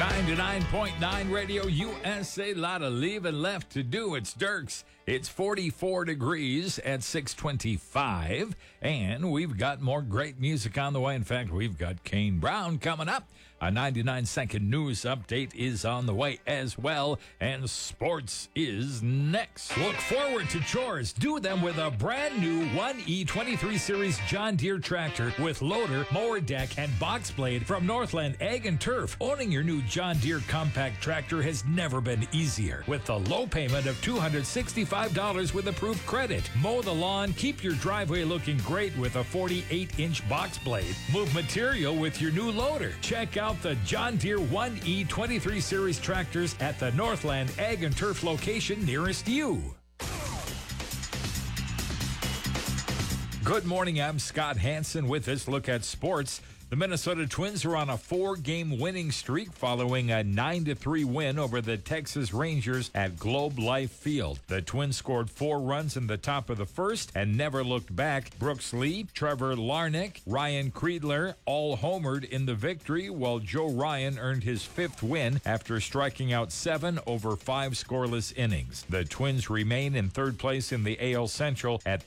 99.9 Radio USA, lot of leaving left to do. It's Dirks. It's 44 degrees at 625, and we've got more great music on the way. In fact, we've got Kane Brown coming up. A 99-second news update is on the way as well, and sports is next. Look forward to chores. Do them with a brand new 1E23 Series John Deere tractor with loader, mower deck, and box blade from Northland Ag and Turf. Owning your new John Deere compact tractor has never been easier. With the low payment of $265 with approved credit. Mow the lawn, keep your driveway looking great with a 48-inch box blade. Move material with your new loader. Check out the John Deere 1E23 Series tractors at the Northland Ag and Turf location nearest you. Good morning, I'm Scott Hansen with this look at sports. The Minnesota Twins are on a 4-game winning streak following a 9-3 win over the Texas Rangers at Globe Life Field. The Twins scored 4 runs in the top of the first and never looked back. Brooks Lee, Trevor Larnach, Ryan Kreidler all homered in the victory, while Joe Ryan earned his 5th win after striking out 7 over 5 scoreless innings. The Twins remain in 3rd place in the AL Central at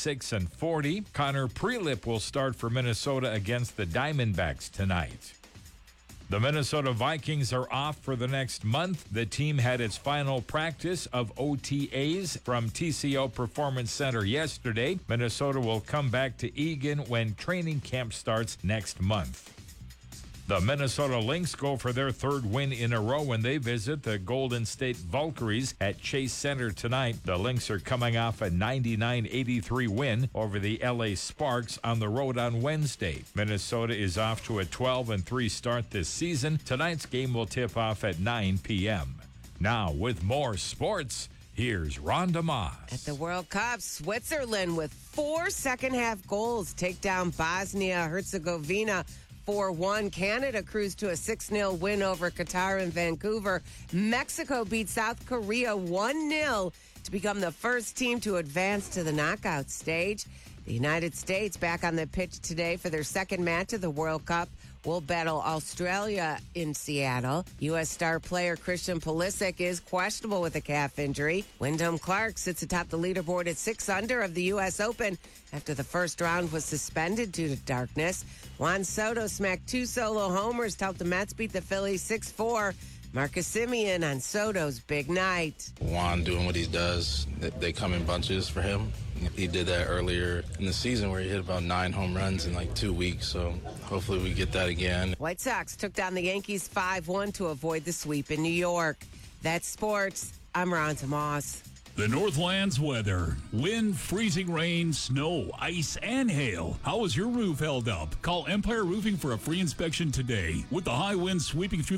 36-40. Connor Prelip will start for Minnesota against the Diamondbacks tonight. The Minnesota Vikings are off for the next month. The team had its final practice of OTAs from TCO Performance Center yesterday. Minnesota will come back to Eagan when training camp starts next month. The Minnesota Lynx go for their 3rd win in a row when they visit the Golden State Valkyries at Chase Center tonight. The Lynx are coming off a 99-83 win over the LA Sparks on the road on Wednesday. Minnesota is off to a 12-3 start this season. Tonight's game will tip off at 9 p.m. Now, with more sports, here's Rhonda Moss. At the World Cup, Switzerland with 4 second-half goals take down Bosnia-Herzegovina 4-1. Canada cruised to a 6-0 win over Qatar in Vancouver. Mexico beat South Korea 1-0 to become the first team to advance to the knockout stage. The United States back on the pitch today for their 2nd match of the World Cup. Will battle Australia in Seattle. U.S. star player Christian Pulisic is questionable with a calf injury. Wyndham Clark sits atop the leaderboard at 6 under of the U.S. Open after the first round was suspended due to darkness. Juan Soto smacked 2 solo homers to help the Mets beat the Phillies 6-4. Marcus Semien on Soto's big night. Juan doing what he does. They come in bunches for him. He did that earlier in the season where he hit about 9 home runs in like 2 weeks. So hopefully we get that again. White Sox took down the Yankees 5-1 to avoid the sweep in New York. That's sports. I'm Rhonda Moss. The Northlands weather. Wind, freezing rain, snow, ice, and hail. How is your roof held up? Call Empire Roofing for a free inspection today. With the high winds sweeping through